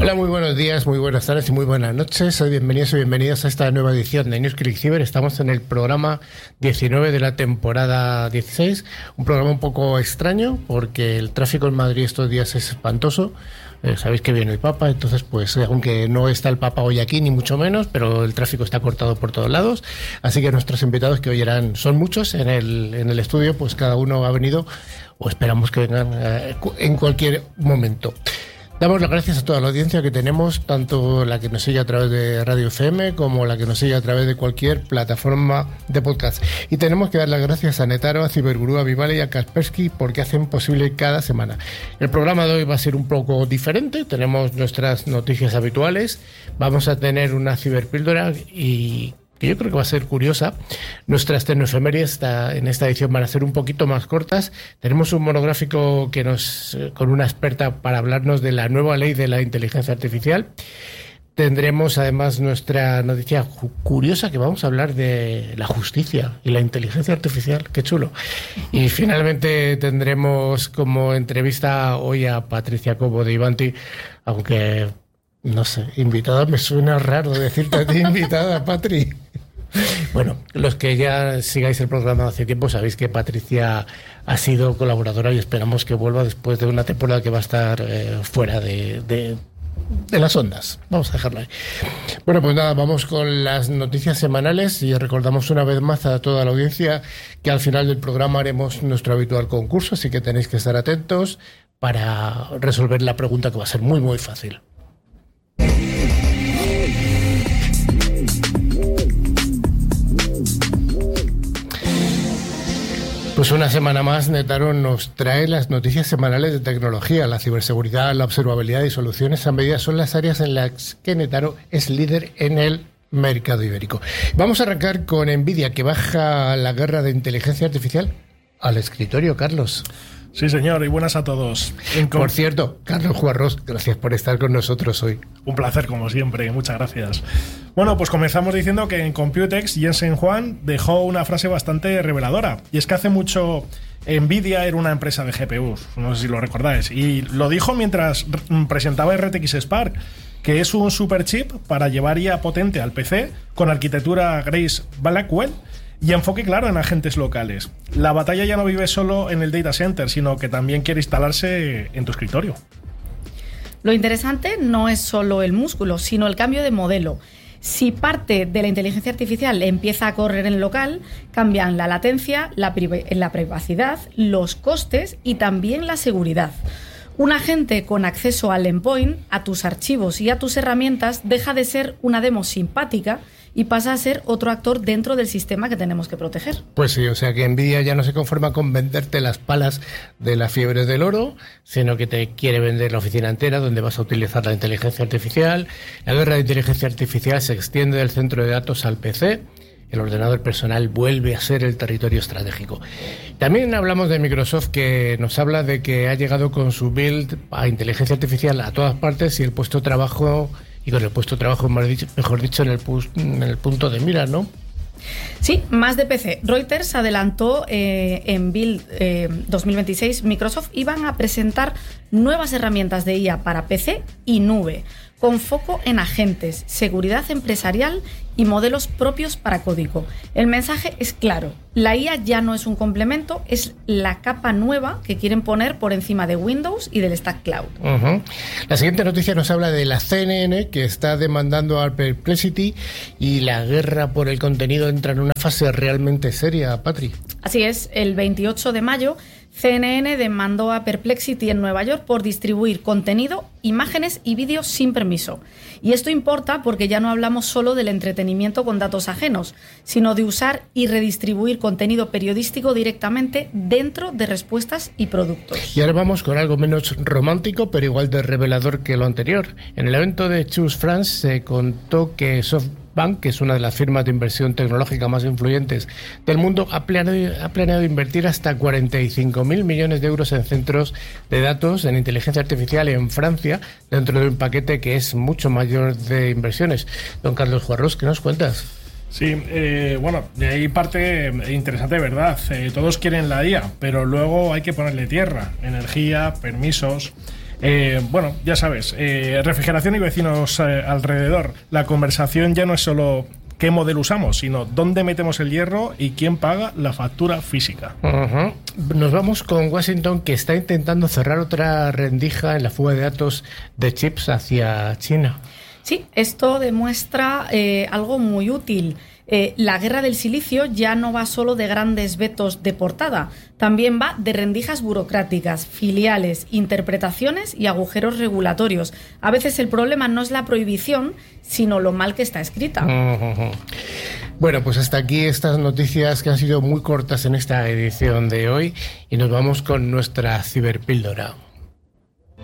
Hola, muy buenos días, muy buenas tardes y muy buenas noches. Bienvenidos y bienvenidas a esta nueva edición de NewsClick Cyber. Estamos en el programa 19 de la temporada 16. Un programa un poco extraño porque el tráfico en Madrid estos días es espantoso. Sabéis que viene el Papa, entonces pues aunque no está el Papa hoy aquí ni mucho menos, pero el tráfico está cortado por todos lados, así que nuestros invitados que hoy son muchos en el estudio, pues cada uno ha venido o esperamos que vengan en cualquier momento. Damos las gracias a toda la audiencia que tenemos, tanto la que nos sigue a través de Radio FM como la que nos sigue a través de cualquier plataforma de podcast. Y tenemos que dar las gracias a Netaro, a Cyberguru, a Vivale y a Kaspersky porque hacen posible cada semana. El programa de hoy va a ser un poco diferente. Tenemos nuestras noticias habituales. Vamos a tener una ciberpíldora y que yo creo que va a ser curiosa. Nuestras tecnoefemérides en esta edición van a ser un poquito más cortas. Tenemos un monográfico con una experta para hablarnos de la nueva ley de la inteligencia artificial. Tendremos además nuestra noticia curiosa, que vamos a hablar de la justicia y la inteligencia artificial. ¡Qué chulo! Y finalmente tendremos como entrevista hoy a Patricia Cobo de Ivanti, aunque no sé, invitada me suena raro decirte a ti invitada, Patri. Bueno, los que ya sigáis el programa hace tiempo sabéis que Patricia ha sido colaboradora y esperamos que vuelva después de una temporada que va a estar fuera de las ondas. Vamos a dejarlo ahí. Bueno, pues nada, vamos con las noticias semanales y recordamos una vez más a toda la audiencia que al final del programa haremos nuestro habitual concurso, así que tenéis que estar atentos para resolver la pregunta que va a ser muy, muy fácil. Pues una semana más, Netaro nos trae las noticias semanales de tecnología. La ciberseguridad, la observabilidad y soluciones a medida son las áreas en las que Netaro es líder en el mercado ibérico. Vamos a arrancar con NVIDIA, que baja la guerra de inteligencia artificial al escritorio, Carlos. Sí, señor, y buenas a todos. Por cierto, Carlos Juarros, gracias por estar con nosotros hoy. Un placer, como siempre, muchas gracias. Bueno, pues comenzamos diciendo que en Computex Jensen Huang dejó una frase bastante reveladora, y es que hace mucho NVIDIA era una empresa de GPUs, no sé si lo recordáis, y lo dijo mientras presentaba RTX Spark, que es un superchip para llevar IA potente al PC con arquitectura Grace Blackwell y enfoque claro en agentes locales. La batalla ya no vive solo en el data center, sino que también quiere instalarse en tu escritorio. Lo interesante no es solo el músculo, sino el cambio de modelo. Si parte de la inteligencia artificial empieza a correr en local, cambian la latencia, la privacidad, los costes y también la seguridad. Un agente con acceso al endpoint, a tus archivos y a tus herramientas deja de ser una demo simpática y pasa a ser otro actor dentro del sistema que tenemos que proteger. Pues sí, o sea que NVIDIA ya no se conforma con venderte las palas de la fiebre del oro, sino que te quiere vender la oficina entera donde vas a utilizar la inteligencia artificial. La guerra de inteligencia artificial se extiende del centro de datos al PC. El ordenador personal vuelve a ser el territorio estratégico. También hablamos de Microsoft, que nos habla de que ha llegado con su build a inteligencia artificial a todas partes y el puesto de trabajo, y con el puesto de trabajo, mejor dicho, en el punto de mira, ¿no? Sí, más de PC. Reuters adelantó en Build 2026, Microsoft iban a presentar nuevas herramientas de IA para PC y nube, con foco en agentes, seguridad empresarial y modelos propios para código. El mensaje es claro, la IA ya no es un complemento, es la capa nueva que quieren poner por encima de Windows y del Stack Cloud. Uh-huh. La siguiente noticia nos habla de la CNN, que está demandando a Perplexity, y la guerra por el contenido entra en una fase realmente seria, Patri. Así es, el 28 de mayo CNN demandó a Perplexity en Nueva York por distribuir contenido, imágenes y vídeos sin permiso. Y esto importa porque ya no hablamos solo del entretenimiento con datos ajenos, sino de usar y redistribuir contenido periodístico directamente dentro de respuestas y productos. Y ahora vamos con algo menos romántico, pero igual de revelador que lo anterior. En el evento de Choose France se contó que SoftBank, que es una de las firmas de inversión tecnológica más influyentes del mundo, ha planeado invertir hasta 45.000 millones de euros en centros de datos en inteligencia artificial en Francia, dentro de un paquete que es mucho mayor de inversiones. Don Carlos Juarros, ¿qué nos cuentas? Sí, bueno, de ahí parte interesante, ¿verdad? Todos quieren la IA, pero luego hay que ponerle tierra, energía, permisos. Bueno, ya sabes, refrigeración y vecinos alrededor. La conversación ya no es solo qué modelo usamos, sino dónde metemos el hierro y quién paga la factura física. Nos vamos con Washington, que está intentando cerrar otra rendija en la fuga de datos de chips hacia China. Sí, esto demuestra algo muy útil. La guerra del silicio ya no va solo de grandes vetos de portada, también va de rendijas burocráticas, filiales, interpretaciones y agujeros regulatorios. A veces el problema no es la prohibición, sino lo mal que está escrita. Bueno, pues hasta aquí estas noticias que han sido muy cortas en esta edición de hoy y nos vamos con nuestra ciberpíldora.